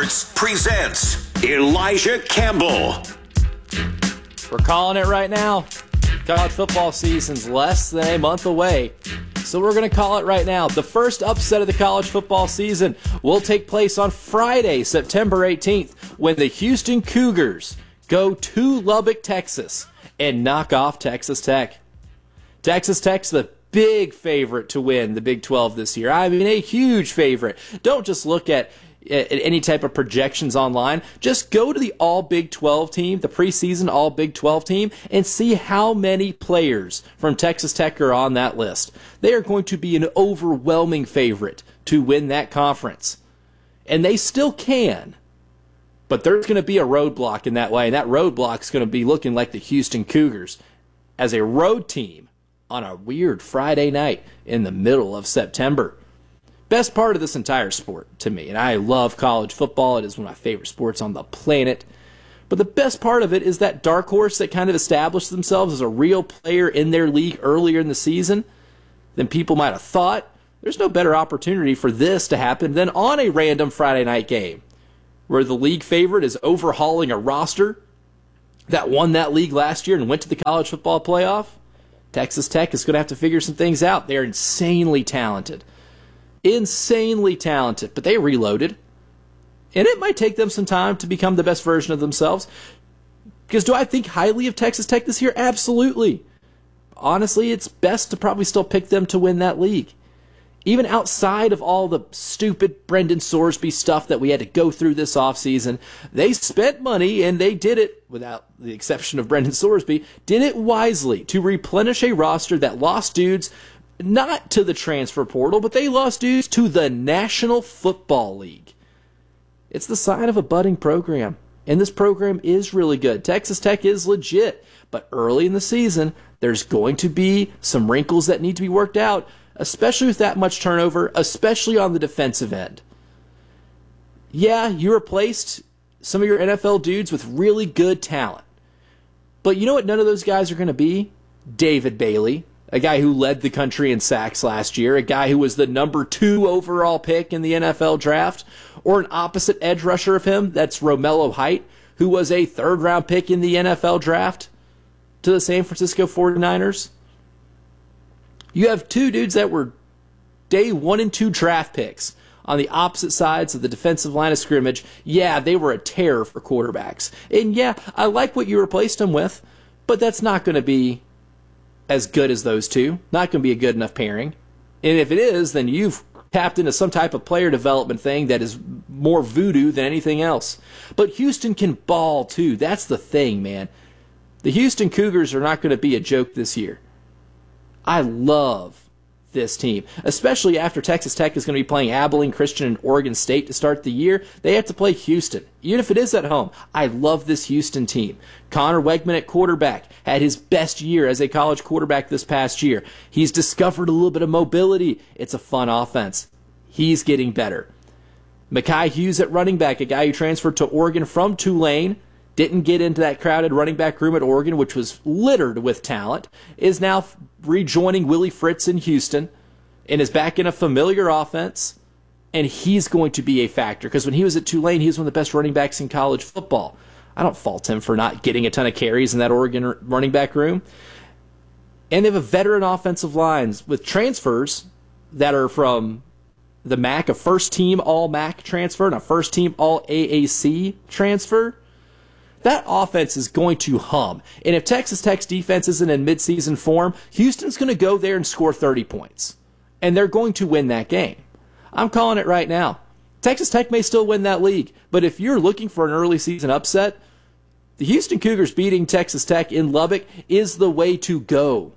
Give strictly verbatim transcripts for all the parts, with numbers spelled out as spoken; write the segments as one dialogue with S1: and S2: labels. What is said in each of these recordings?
S1: Sports presents Elijah Campbell.
S2: We're calling it right now. College football season's less than a month away. So we're going to call it right now. The first upset of the college football season will take place on Friday, September eighteenth, when the Houston Cougars go to Lubbock, Texas, and knock off Texas Tech. Texas Tech's the big favorite to win the Big twelve this year. I mean, a huge favorite. Don't just look at, at any type of projections online. Just go to the All Big twelve team, the preseason All Big twelve team, and see how many players from Texas Tech are on that list. They are going to be an overwhelming favorite to win that conference. And they still can. But there's going to be a roadblock in that way, and that roadblock is going to be looking like the Houston Cougars as a road team on a weird Friday night in the middle of September. Best part of this entire sport to me, and I love college football. It is one of my favorite sports on the planet. But the best part of it is that dark horse that kind of established themselves as a real player in their league earlier in the season than people might have thought. There's no better opportunity for this to happen than on a random Friday night game where the league favorite is overhauling a roster that won that league last year and went to the college football playoff. Texas Tech is going to have to figure some things out. They're insanely talented. Insanely talented, but they reloaded. And it might take them some time to become the best version of themselves. Because do I think highly of Texas Tech this year? Absolutely. Honestly, it's best to probably still pick them to win that league. Even outside of all the stupid Brendan Sorsby stuff that we had to go through this offseason, they spent money, and they did it, without the exception of Brendan Sorsby, did it wisely to replenish a roster that lost dudes not to the transfer portal, but they lost dudes to the National Football League. It's the sign of a budding program, and this program is really good. Texas Tech is legit, but early in the season, there's going to be some wrinkles that need to be worked out, especially with that much turnover, especially on the defensive end. Yeah, you replaced some of your N F L dudes with really good talent. But you know what none of those guys are going to be? David Bailey, a guy who led the country in sacks last year, a guy who was the number two overall pick in the N F L draft, or an opposite edge rusher of him, that's Romello Height, who was a third-round pick in the N F L draft to the San Francisco forty-niners. You have two dudes that were day one and two draft picks on the opposite sides of the defensive line of scrimmage. Yeah, they were a terror for quarterbacks. And yeah, I like what you replaced them with, but that's not going to be as good as those two. Not going to be a good enough pairing. And if it is, then you've tapped into some type of player development thing that is more voodoo than anything else. But Houston can ball too. That's the thing, man. The Houston Cougars are not going to be a joke this year. I love this team, especially after Texas Tech is going to be playing Abilene Christian and Oregon State to start the year. They have to play Houston, even if it is at home. I love this Houston team. Connor Wegman at quarterback had his best year as a college quarterback this past year. He's discovered a little bit of mobility. It's a fun offense. He's getting better. Mekhi Hughes at running back, a guy who transferred to Oregon from Tulane, didn't get into that crowded running back room at Oregon, which was littered with talent, is now rejoining Willie Fritz in Houston and is back in a familiar offense, and he's going to be a factor because when he was at Tulane, he was one of the best running backs in college football. I don't fault him for not getting a ton of carries in that Oregon running back room. And they have a veteran offensive lines with transfers that are from the M A C, a first-team All-M A C transfer and a first-team All-A A C transfer. That offense is going to hum. And if Texas Tech's defense isn't in midseason form, Houston's going to go there and score thirty points. And they're going to win that game. I'm calling it right now. Texas Tech may still win that league, but if you're looking for an early season upset, the Houston Cougars beating Texas Tech in Lubbock is the way to go.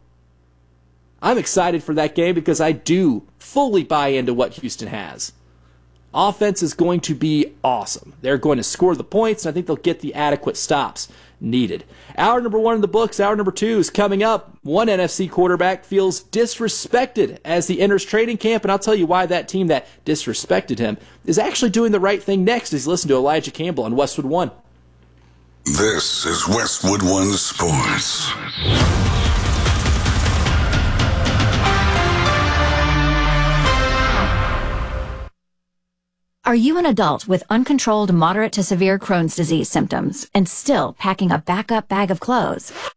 S2: I'm excited for that game because I do fully buy into what Houston has. Offense is going to be awesome. They're going to score the points, and I think they'll get the adequate stops needed. Hour number one in the books. Hour number two is coming up. One N F C quarterback feels disrespected as he enters training camp, and I'll tell you why that team that disrespected him is actually doing the right thing next as you listen to Elijah Campbell on Westwood One.
S1: This is Westwood One Sports.
S3: Are you an adult with uncontrolled moderate to severe Crohn's disease symptoms and still packing a backup bag of clothes?